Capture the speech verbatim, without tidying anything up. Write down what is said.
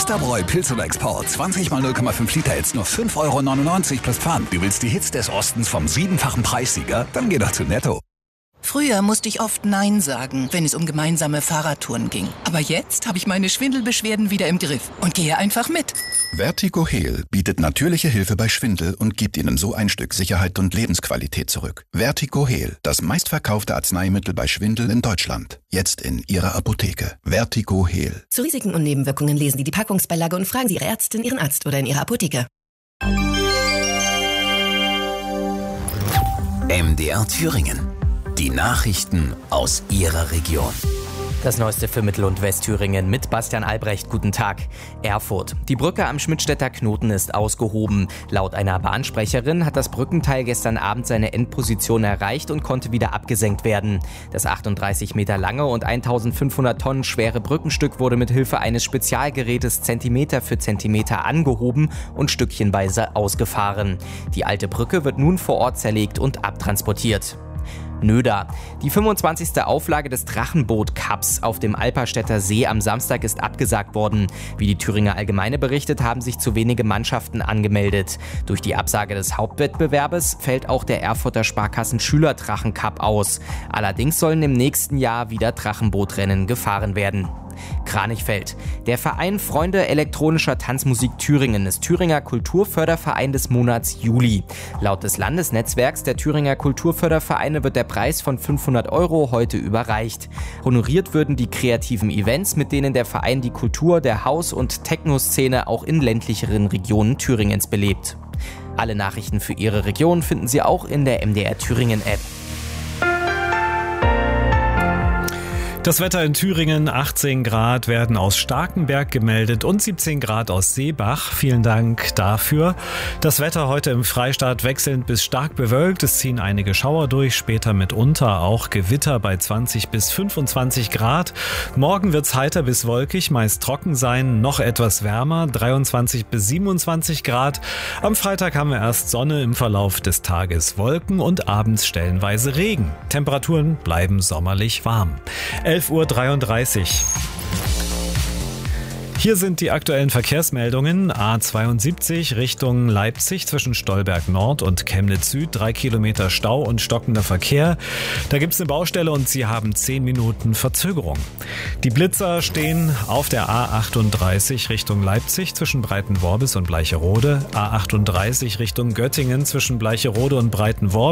Westerbräu Pilz oder Export. zwanzig mal null Komma fünf Liter jetzt nur fünf Euro neunundneunzig plus Pfand. Du willst die Hits des Ostens vom siebenfachen Preissieger? Dann geh doch zu Netto. Früher musste ich oft Nein sagen, wenn es um gemeinsame Fahrradtouren ging. Aber jetzt habe ich meine Schwindelbeschwerden wieder im Griff und gehe einfach mit. Vertigo Heal bietet natürliche Hilfe bei Schwindel und gibt Ihnen so ein Stück Sicherheit und Lebensqualität zurück. Vertigo Heal, das meistverkaufte Arzneimittel bei Schwindel in Deutschland. Jetzt in Ihrer Apotheke. Vertigo Heal. Zu Risiken und Nebenwirkungen lesen Sie die Packungsbeilage und fragen Sie Ihre Ärztin, Ihren Arzt oder in Ihrer Apotheke. M D R Thüringen. Die Nachrichten aus Ihrer Region. Das Neueste für Mittel- und Westthüringen mit Bastian Albrecht. Guten Tag. Erfurt. Die Brücke am Schmidtstädter Knoten ist ausgehoben. Laut einer Bahnsprecherin hat das Brückenteil gestern Abend seine Endposition erreicht und konnte wieder abgesenkt werden. Das achtunddreißig Meter lange und eintausendfünfhundert Tonnen schwere Brückenstück wurde mit Hilfe eines Spezialgerätes Zentimeter für Zentimeter angehoben und stückchenweise ausgefahren. Die alte Brücke wird nun vor Ort zerlegt und abtransportiert. Nöder. Die fünfundzwanzigste Auflage des Drachenboot-Cups auf dem Alperstädter See am Samstag ist abgesagt worden. Wie die Thüringer Allgemeine berichtet, haben sich zu wenige Mannschaften angemeldet. Durch die Absage des Hauptwettbewerbes fällt auch der Erfurter Sparkassen Schülerdrachen-Cup aus. Allerdings sollen im nächsten Jahr wieder Drachenbootrennen gefahren werden. Kranichfeld. Der Verein Freunde elektronischer Tanzmusik Thüringen ist Thüringer Kulturförderverein des Monats Juli. Laut des Landesnetzwerks der Thüringer Kulturfördervereine wird der Preis von fünfhundert Euro heute überreicht. Honoriert würden die kreativen Events, mit denen der Verein die Kultur der Haus- und Techno-Szene auch in ländlicheren Regionen Thüringens belebt. Alle Nachrichten für Ihre Region finden Sie auch in der M D R Thüringen App. Das Wetter in Thüringen, achtzehn Grad werden aus Starkenberg gemeldet und siebzehn Grad aus Seebach. Vielen Dank dafür. Das Wetter heute im Freistaat wechselnd bis stark bewölkt. Es ziehen einige Schauer durch, später mitunter auch Gewitter bei zwanzig bis fünfundzwanzig Grad. Morgen wird's heiter bis wolkig, meist trocken sein, noch etwas wärmer, dreiundzwanzig bis siebenundzwanzig Grad. Am Freitag haben wir erst Sonne, im Verlauf des Tages Wolken und abends stellenweise Regen. Temperaturen bleiben sommerlich warm. elf Uhr dreiunddreißig. Hier sind die aktuellen Verkehrsmeldungen. A zweiundsiebzig Richtung Leipzig zwischen Stolberg Nord und Chemnitz Süd. Drei Kilometer Stau und stockender Verkehr. Da gibt es eine Baustelle und Sie haben zehn Minuten Verzögerung. Die Blitzer stehen auf der A achtunddreißig Richtung Leipzig zwischen Breitenworbis und Bleicherode. A achtunddreißig Richtung Göttingen zwischen Bleicherode und Breitenworbis.